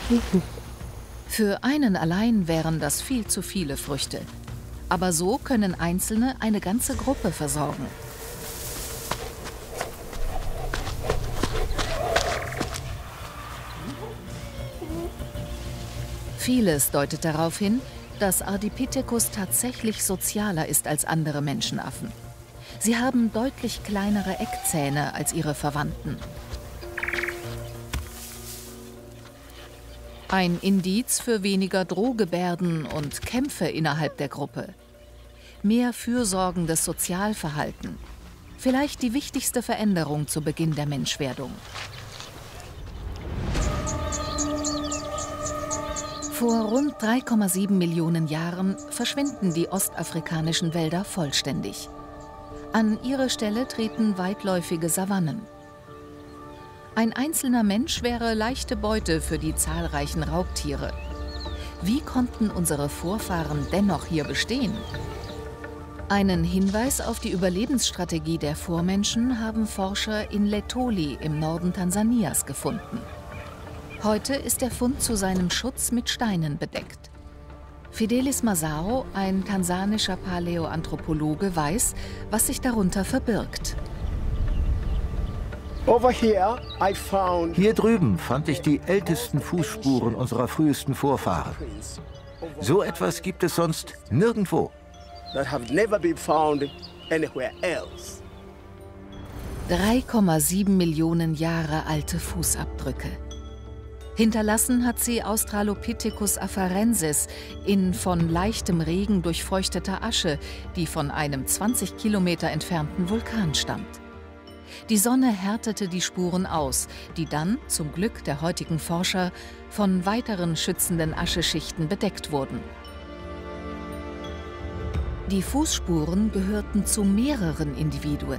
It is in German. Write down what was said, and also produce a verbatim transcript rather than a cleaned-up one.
Für einen allein wären das viel zu viele Früchte. Aber so können Einzelne eine ganze Gruppe versorgen. Vieles deutet darauf hin, dass Ardipithecus tatsächlich sozialer ist als andere Menschenaffen. Sie haben deutlich kleinere Eckzähne als ihre Verwandten. Ein Indiz für weniger Drohgebärden und Kämpfe innerhalb der Gruppe. Mehr fürsorgendes Sozialverhalten. Vielleicht die wichtigste Veränderung zu Beginn der Menschwerdung. Vor rund drei Komma sieben Millionen Jahren verschwinden die ostafrikanischen Wälder vollständig. An ihre Stelle treten weitläufige Savannen. Ein einzelner Mensch wäre leichte Beute für die zahlreichen Raubtiere. Wie konnten unsere Vorfahren dennoch hier bestehen? Einen Hinweis auf die Überlebensstrategie der Vormenschen haben Forscher in Letoli im Norden Tansanias gefunden. Heute ist der Fund zu seinem Schutz mit Steinen bedeckt. Fidelis Mazao, ein tansanischer Paläoanthropologe, weiß, was sich darunter verbirgt. Hier drüben fand ich die ältesten Fußspuren unserer frühesten Vorfahren. So etwas gibt es sonst nirgendwo. drei Komma sieben Millionen Jahre alte Fußabdrücke. Hinterlassen hat sie Australopithecus afarensis in von leichtem Regen durchfeuchteter Asche, die von einem zwanzig Kilometer entfernten Vulkan stammt. Die Sonne härtete die Spuren aus, die dann, zum Glück der heutigen Forscher, von weiteren schützenden Ascheschichten bedeckt wurden. Die Fußspuren gehörten zu mehreren Individuen.